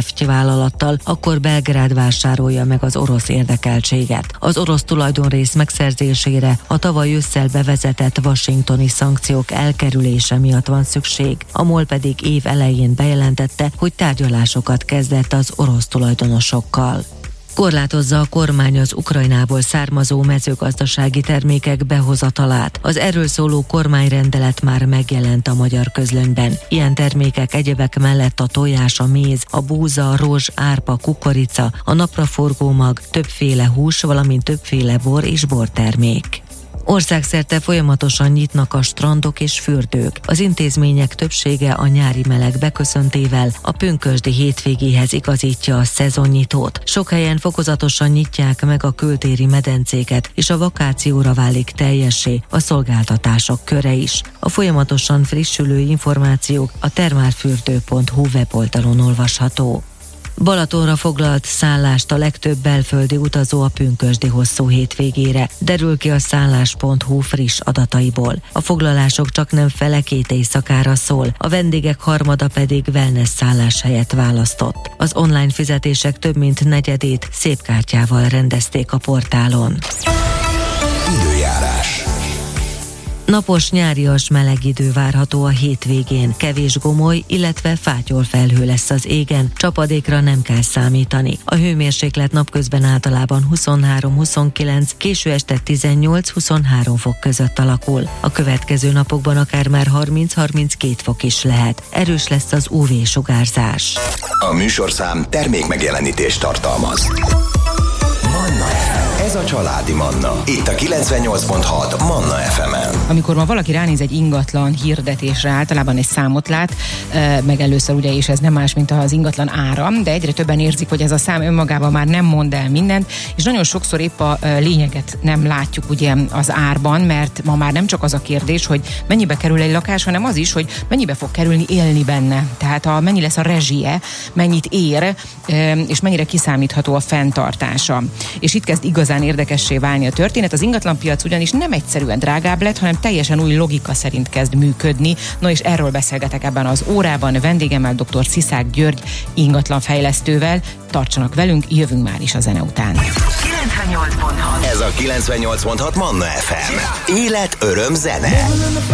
vállalattal, akkor Belgrád vásárolja meg az orosz érdekeltséget. Az orosz tulajdonrész megszerzésére a tavaly ősszel bevezetett washingtoni szankciók elkerülése miatt van szükség. A MOL pedig év elején bejelentette, hogy tárgyalásokat kezdett az orosz tulajdonosokkal. Korlátozza a kormány az Ukrajnából származó mezőgazdasági termékek behozatalát. Az erről szóló kormányrendelet már megjelent a magyar közlönyben. Ilyen termékek egyebek mellett a tojás, a méz, a búza, a rozs, árpa, kukorica, a napraforgó mag, többféle hús, valamint többféle bor és bortermék. Országszerte folyamatosan nyitnak a strandok és fürdők. Az intézmények többsége a nyári meleg beköszöntével a pünkösdi hétvégéhez igazítja a szezonnyitót. Sok helyen fokozatosan nyitják meg a kültéri medencéket, és a vakációra válik teljessé a szolgáltatások köre is. A folyamatosan frissülő információk a termálfürdő.hu weboldalon olvasható. Balatonra foglalt szállást a legtöbb belföldi utazó a pünkösdi hosszú hétvégére, derül ki a szállás.hu friss adataiból. A foglalások csaknem fele 2 éjszakára szól, a vendégek harmada pedig wellness szálláshelyet választott. Az online fizetések több mint negyedét szépkártyával rendezték a portálon. Időjárás. Napos, nyárias meleg idő várható a hétvégén, kevés gomoly, illetve fátyol felhő lesz az égen, csapadékra nem kell számítani. A hőmérséklet napközben általában 23-29, késő este 18-23 fok között alakul. A következő napokban akár már 30-32 fok is lehet. Erős lesz az UV-sugárzás. A műsorszám termékmegjelenítést tartalmaz. Manna FM. Ez a Családi Manna. Itt a 98.6 Manna FM-en. Amikor ma valaki ránéz egy ingatlan hirdetésre, általában egy számot lát, meg először ugye, és ez nem más, mint az ingatlan ára, de egyre többen érzik, hogy ez a szám önmagában már nem mond el mindent, és nagyon sokszor épp a lényeget nem látjuk ugye az árban, mert ma már nem csak az a kérdés, hogy mennyibe kerül egy lakás, hanem az is, hogy mennyibe fog kerülni élni benne. Tehát mennyi lesz a rezsie, mennyit ér, és mennyire kiszámítható a fenntartása. És itt kezd igazán érdekessé válni a történet. Az ingatlanpiac ugyanis nem egyszerűen drágább lett, hanem teljesen új logika szerint kezd működni. No, és erről beszélgetek ebben az órában vendégemmel, dr. Sziszák György ingatlanfejlesztővel. Tartsanak velünk, jövünk már is a zene után. 98.6. Ez a 98.6 Manna FM. Élet, öröm, zene.